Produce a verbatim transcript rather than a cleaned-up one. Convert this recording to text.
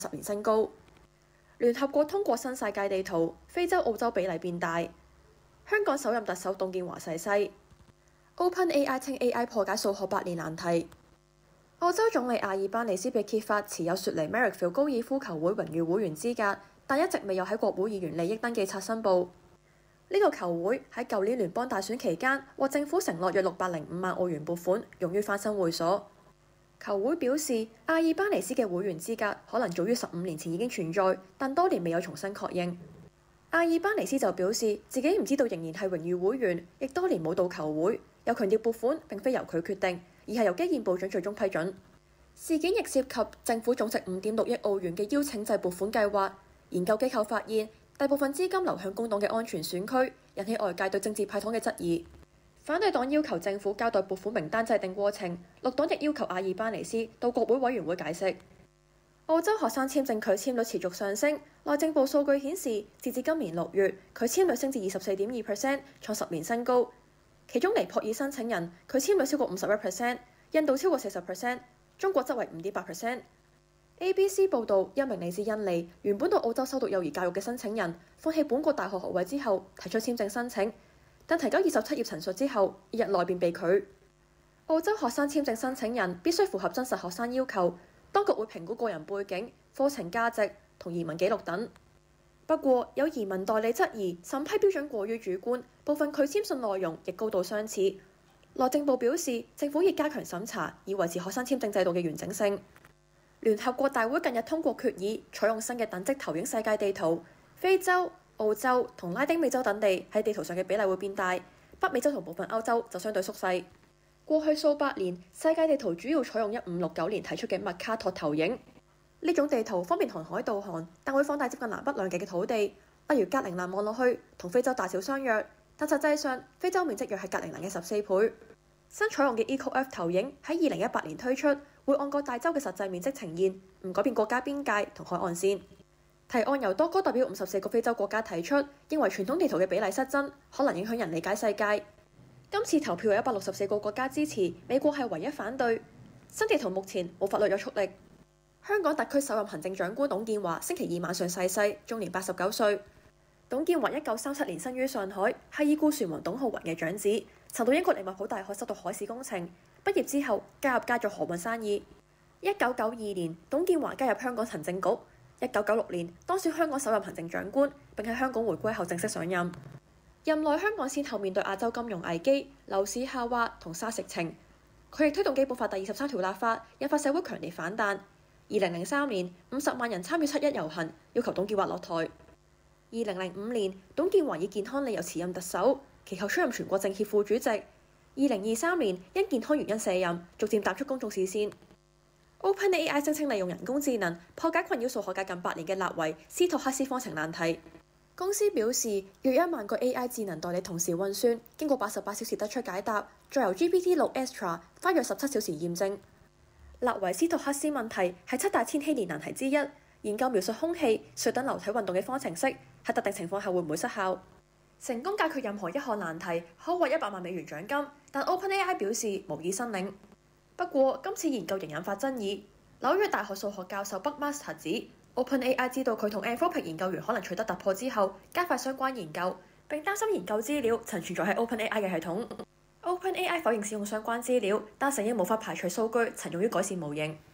十年新高。聯合國通過新世界地圖，非洲、澳洲比例變大。香港首任特首董建華逝世。OpenAI 稱 A I 破解數學百年難題。澳洲總理阿爾班尼斯被揭發持有雪梨 Marrickville 高爾夫球會榮譽會員資格，但一直未有喺國會議員利益登記冊申報。呢、這個球會喺舊年聯邦大選期間獲政府承諾約六百零五萬澳元撥款，用於翻新會所。球會表示，阿爾班尼斯嘅會員資格可能早於十五年前已經存在，但多年未有重新確認。阿爾班尼斯就表示自己唔知道仍然係榮譽會員，亦多年冇到球會，又強調撥款並非由佢決定，而係由基建部長最終批准。事件亦涉及政府總值五點六億澳元嘅邀請制撥款計劃。研究機構發現，大部分資金流向工黨嘅安全選區，引起外界對政治派黨嘅質疑。反對黨要求政府交代撥款名單制定過程，綠黨亦要求阿爾班尼斯到國會委員會解釋。澳洲學生簽證拒簽率持續上升，內政部數據顯示，截至今年六月，拒簽率升至二十四點二 percent， 創十年新高。其中尼泊爾申請人拒簽率超過五十一 percent， 印度超過四十 percent， 中國則為五點八 percent。A B C 報導，一名嚟自印尼、原本到澳洲修讀幼兒教育嘅申請人，放棄本國大學學位之後，提出簽證申請，但提交二十七頁陳述之後，一日內便被拒。澳洲學生簽證申請人必須符合真實學生要求，當局會評估個人背景、課程價值同移民記錄等。不過，有移民代理質疑審批標準過於主觀，部分拒簽信內容亦高度相似。內政部表示，政府已加強審查，以維持學生簽證制度嘅完整性。聯合國大會近日通過決議，採用新嘅等積投影世界地圖，非洲、澳洲同拉丁美洲等地喺地圖上嘅比例會變大，北美洲同部分歐洲就相對縮細。過去數百年，世界地圖主要採用一五六九年提出嘅麥卡托投影。呢種地圖方便航海導航，但會放大接近南北兩極嘅土地，例如格陵蘭望落去同非洲大小相若，但實際上非洲面積約係格陵蘭嘅十四倍。新採用嘅 EcoF 投影喺二零一八年推出，會按各大洲嘅實際面積呈現，唔改變國家邊界同海岸線。提案由多個代表五十四個非洲國家提出，認為傳統地圖嘅比例失真，可能影響人理解世界。今次投票有一百六十四個國家支持，美國係唯一反對。新地圖目前冇法律約束力。香港特區首任行政長官董建華星期二晚上逝世，終年八十九歲。董建華一九三七年生於上海，係已故船王董浩雲嘅長子，曾到英國利物浦大學修讀海事工程，畢業之後加入家族航運生意。一九九二年，董建華加入香港行政局。一九九六年當選香港首任行政長官，並喺香港回歸後正式上任。任內香港先後面對亞洲金融危機、樓市下滑同沙石情，佢亦推動基本法第二十三條立法，引發社會強烈反彈。二零零三年，五十萬人參與七一遊行，要求董建華落台。二零零五年，董建華以健康理由辭任特首，其後出任全國政協副主席。二零二三年因健康原因卸任，逐漸踏出公眾視線。OpenAI 聲稱利用人工智能破解困擾數學界近百年嘅納維斯托克斯方程難題。公司表示，約一萬個 A I 智能代理同時運算，經過八十八小時得出解答，再由 G P T 六 Extra 花約十七小時驗證。納維斯托克斯問題係七大千禧年難題之一，研究描述空氣、水等流體運動嘅方程式，喺特定情況下會唔會失效。成功解決任何一項難題，可獲一百萬美元獎金，但 OpenAI 表示無意申領。不過，今次研究仍引發爭議。紐約大學數學教授 Buckmaster 指 ，OpenAI 知道佢同 Anthropic 研究員可能取得突破之後，加快相關研究，並擔心研究資料曾存在喺 OpenAI 嘅系統。OpenAI 否認使用相關資料，但承認無法排除數據曾用於改善模型。